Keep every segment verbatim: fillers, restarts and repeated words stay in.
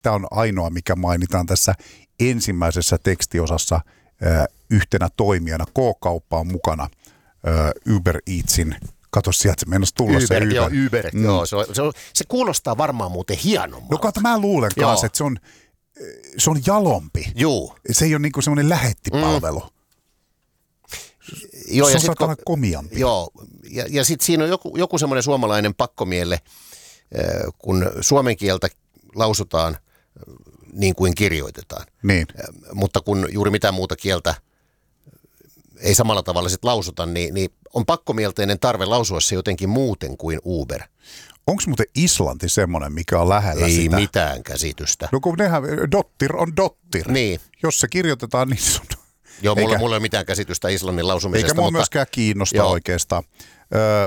tämä on ainoa, mikä mainitaan tässä ensimmäisessä tekstiosassa ö, yhtenä toimijana. K-kauppa on mukana ö, Uber Eatsin. Kato, sieltä se meinasi tulla Uber, se Uber. Joo, Uber, mm. joo, se, on, se, on, se kuulostaa varmaan muuten hienommalta. No kato, mä luulen kanssa, että se on, se on jalompi. Juu. Se ei ole niinku semmoinen lähettipalvelu. Mm. Joo, se ja on sit, saatana kun, komiampi. Joo, ja, ja sitten siinä on joku, joku semmoinen suomalainen pakkomielle, kun suomen kieltä lausutaan niin kuin kirjoitetaan. Niin. Mutta kun juuri mitään muuta kieltä ei samalla tavalla sit lausuta, niin, niin on pakkomielteinen tarve lausua se jotenkin muuten kuin Uber. Onko muuten Islanti semmoinen, mikä on lähellä ei sitä? Ei mitään käsitystä. No kun nehän, dottir on dottir. Niin. Jos se kirjoitetaan, niin sun... Joo, mulla, mulla ei ole mitään käsitystä islannin lausumisesta. Eikä mua mutta... myöskään kiinnosta joo. oikeastaan. Ö,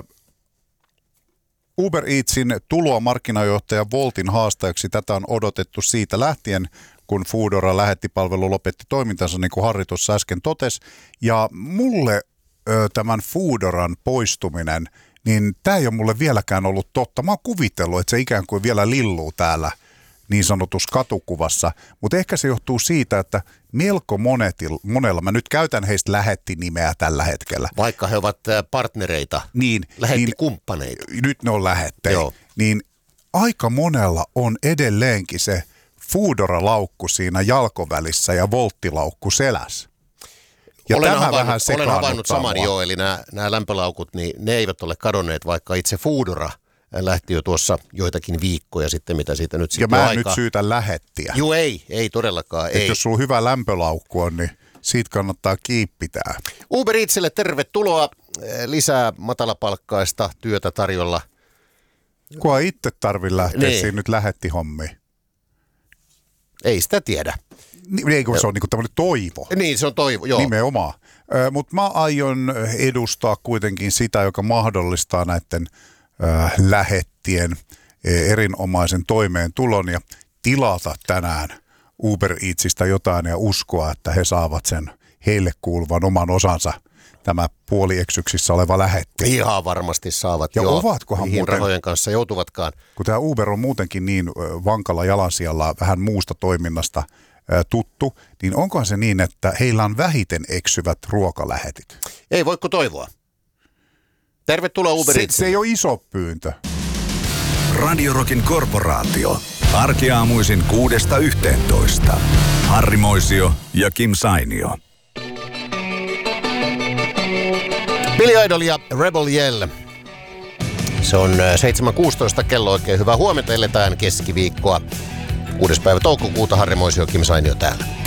Uber Eatsin tuloa markkinajohtaja Woltin haastajaksi, tätä on odotettu siitä lähtien, kun Foodora lähettipalvelu lopetti toimintansa, niin kuin Harri tuossa äsken totesi. Ja mulle ö, tämän Foodoran poistuminen, niin tämä ei ole mulle vieläkään ollut totta. Mä oon kuvitellut, että se ikään kuin vielä lilluu täällä niin sanotussa katukuvassa, mutta ehkä se johtuu siitä, että melko monetil, monella, mä nyt käytän heistä lähettinimeä tällä hetkellä. Vaikka he ovat partnereita, niin, lähettikumppaneita. Niin, nyt ne on lähettejä. Niin aika monella on edelleenkin se Foodora-laukku siinä jalkovälissä ja Woltti-laukku selässä. Ja olen tämä havainnut, vähän olen havainnut saman mua. jo, eli nämä, nämä lämpölaukut, niin ne eivät ole kadonneet, vaikka itse Foodora lähti jo tuossa joitakin viikkoja sitten, mitä siitä nyt sitten Ja mä en aikaa. nyt syytä lähettiä. Joo, ei, ei todellakaan, Et ei. jos sulla hyvä lämpölaukku on, niin siitä kannattaa kiippitää. Uber Eatsille tervetuloa, lisää matalapalkkaista työtä tarjolla. Kunhan itse tarvitse lähteä niin. siinä nyt lähettihommiin. Ei sitä tiedä. Niin, ei kun se on niinku tämmöinen toivo. Niin, se on toivo, joo. Nimenomaan. Mutta mä aion edustaa kuitenkin sitä, joka mahdollistaa näiden äh, lähettien erinomaisen toimeentulon ja tilata tänään Uber Eatsista jotain ja uskoa, että he saavat sen heille kuuluvan oman osansa, tämä puolieksyksissä oleva lähetti. Ihan varmasti saavat, ja joo. ovatkohan Mihin muuten, rahojen kanssa joutuvatkaan. kun tämä Uber on muutenkin niin vankalla jalansijalla vähän muusta toiminnasta ä, tuttu, niin onkohan se niin, että heillä on vähiten eksyvät ruokalähetit? Ei voiko toivoa. Tervetuloa Uber Eatsiin. Se, se ei ole iso pyyntö. Radio Rockin korporaatio. Arkiaamuisin kuudesta yhteentoista. Harri Moisio ja Kim Sainio. Billy Idol ja Rebel Yell. Se on seitsemän kuusitoista kello, oikein hyvää huomenta, eletään keskiviikkoa. kuudes päivä toukokuuta, Harri Moisio, Kim Sainio täällä.